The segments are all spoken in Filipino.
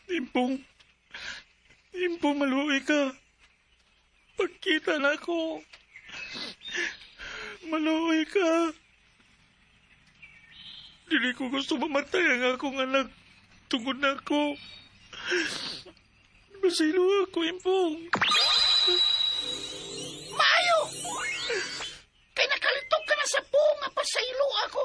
Impong maluoy ka. Pagkita na ko. Maluoy ka. Dili ko gusto mamatay ang akong anak tungod na ako. Basilo ako, Impong. Maayo! Kay nakalitok ka na sa buong nga pasaylo ako.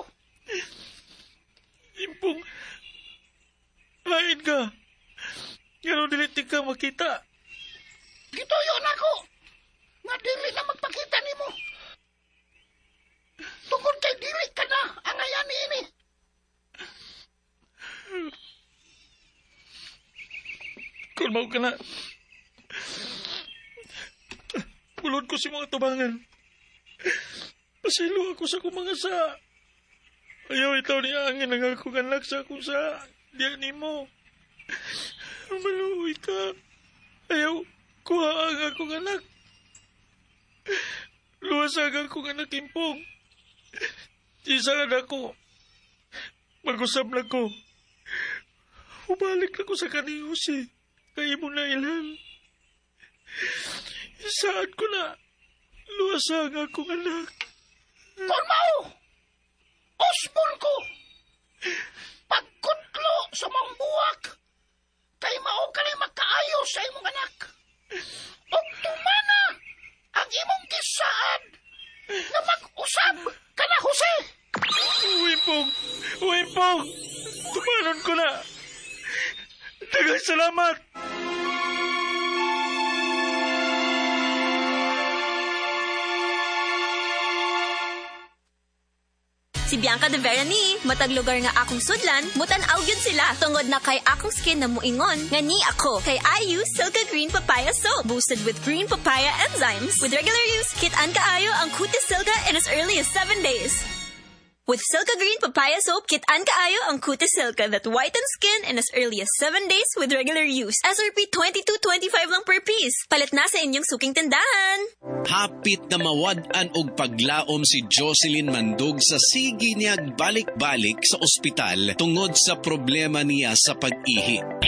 Impong, lain ka. Ngano dilitig ka makita. Gituyon ako. Nga dili na magpakita nimo. Tungkol kay dili ka na ang ayani ini. Kung mau ka na. Pulod ko si mga tubangan. Pasilo ako sa kumanga sa. Ayaw itaw ni angin ang akong anak sa akong sa. Diyan ni mo. Maluoy ka. Ayaw kuha ang akong anak. Luwas ang akong anak, Impong. Isaan ako. Mag-usap na ko. Ubalik na ko sa kaniyos eh. Kaya mo na ilan. Isaan ko na. Luwas ang akong anak. Kormao! Osbol ko! Pagkutlo sa mga buwak, kay mao ka na makaayo sa imong anak. O tumana ang imong gisaan na mag-usab ka na, Jose. Uwimpong! Tumanon ko na. Dagang salamat! Si Bianca de Verani, matag lugar nga akong sudlan, mutan-aw yun sila. Tungod na kay akong skin na muingon, nga ni ako. Kay I use Silka Green Papaya Soap, boosted with green papaya enzymes. With regular use, kit-an kaayo ang kutis Silka in as early as 7 days. With Silka Green Papaya Soap, kit-an kaayo ang kutis Silka that whitens skin in as early as 7 days with regular use. SRP 22.25 lang per piece. Palit na sa inyong suking tindahan. Hapit na mawad-an og paglaom si Jocelyn Mandog sa sige niyag balik-balik sa ospital tungod sa problema niya sa pag-ihi.